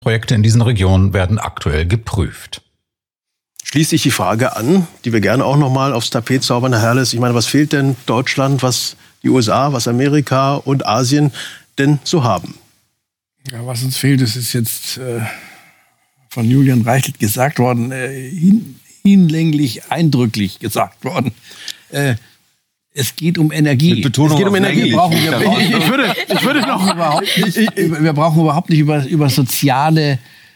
Projekte in diesen Regionen werden aktuell geprüft. Schließt sich die Frage an, die wir gerne auch noch mal aufs Tapet zaubern, Herr Herles. Ich meine, was fehlt denn Deutschland, was die USA, was Amerika und Asien denn so haben? Ja, was uns fehlt, das ist jetzt von Julian Reichelt gesagt worden, hinlänglich eindrücklich gesagt worden. Es geht um Energie. Mit Betonung es geht um Energie. Wir brauchen überhaupt nicht über soziale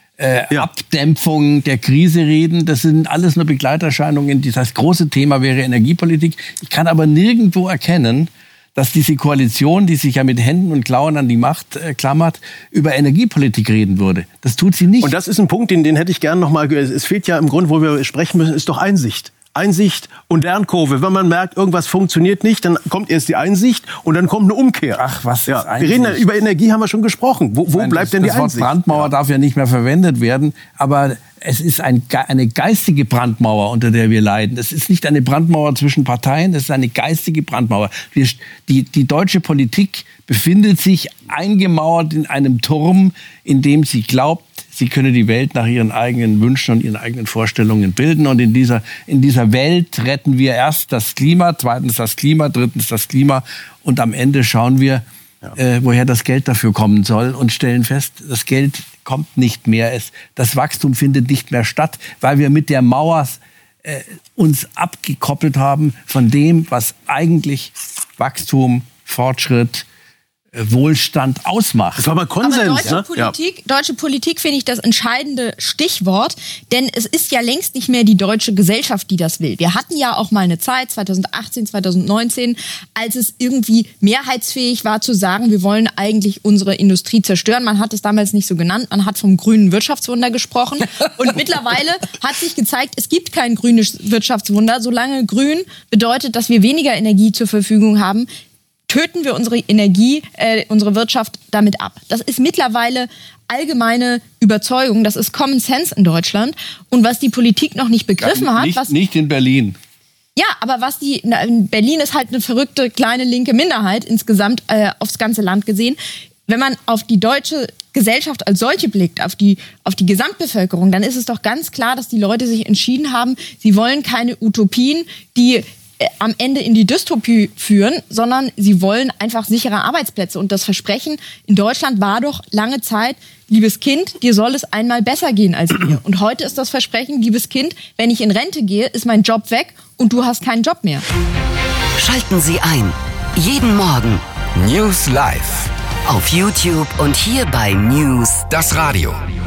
Abdämpfung der Krise reden. Das sind alles nur Begleiterscheinungen. Das große Thema wäre Energiepolitik. Ich kann aber nirgendwo erkennen, dass diese Koalition, die sich ja mit Händen und Klauen an die Macht klammert, über Energiepolitik reden würde. Das tut sie nicht. Und das ist ein Punkt, den hätte ich gerne noch mal. Es fehlt ja im Grunde, wo wir sprechen müssen, ist doch Einsicht. Einsicht und Lernkurve. Wenn man merkt, irgendwas funktioniert nicht, dann kommt erst die Einsicht und dann kommt eine Umkehr. Ach, was ist Einsicht? Wir reden ja, über Energie haben wir schon gesprochen. Wo bleibt denn die Einsicht? Das Wort Brandmauer darf ja nicht mehr verwendet werden, aber es ist eine geistige Brandmauer, unter der wir leiden. Es ist nicht eine Brandmauer zwischen Parteien, es ist eine geistige Brandmauer. Die deutsche Politik befindet sich eingemauert in einem Turm, in dem sie glaubt, sie könne die Welt nach ihren eigenen Wünschen und ihren eigenen Vorstellungen bilden. Und in dieser Welt retten wir erst das Klima, zweitens das Klima, drittens das Klima. Und am Ende schauen wir, woher das Geld dafür kommen soll und stellen fest, das Geld kommt nicht mehr. Das Wachstum findet nicht mehr statt, weil wir mit der Mauer uns abgekoppelt haben von dem, was eigentlich Wachstum, Fortschritt, Wohlstand ausmacht. Das war mal Konsens. Aber deutsche Politik finde ich das entscheidende Stichwort, denn es ist ja längst nicht mehr die deutsche Gesellschaft, die das will. Wir hatten ja auch mal eine Zeit, 2018, 2019, als es irgendwie mehrheitsfähig war zu sagen, wir wollen eigentlich unsere Industrie zerstören. Man hat es damals nicht so genannt, man hat vom grünen Wirtschaftswunder gesprochen und mittlerweile hat sich gezeigt, es gibt kein grünes Wirtschaftswunder. Solange grün bedeutet, dass wir weniger Energie zur Verfügung haben, töten wir unsere unsere Wirtschaft damit ab. Das ist mittlerweile allgemeine Überzeugung, das ist Common Sense in Deutschland. Und was die Politik noch nicht begriffen hat... Nicht in Berlin. Ja, aber in Berlin ist halt eine verrückte kleine linke Minderheit insgesamt aufs ganze Land gesehen. Wenn man auf die deutsche Gesellschaft als solche blickt, auf die Gesamtbevölkerung, dann ist es doch ganz klar, dass die Leute sich entschieden haben, sie wollen keine Utopien, die am Ende in die Dystopie führen, sondern sie wollen einfach sichere Arbeitsplätze. Und das Versprechen in Deutschland war doch lange Zeit, liebes Kind, dir soll es einmal besser gehen als mir. Und heute ist das Versprechen, liebes Kind, wenn ich in Rente gehe, ist mein Job weg und du hast keinen Job mehr. Schalten Sie ein. Jeden Morgen News Live. Auf YouTube und hier bei News, das Radio.